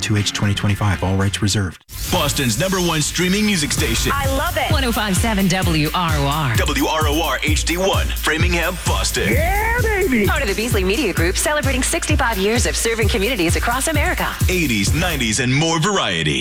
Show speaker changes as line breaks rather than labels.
2H 2025. All rights reserved.
Boston's #1 streaming music station.
I love it.
105.7 WROR.
WROR HD1, Framingham, Boston.
Yeah, baby.
Part of the Beasley Media Group, celebrating 65 years of serving communities across America.
80s, 90s, and more variety.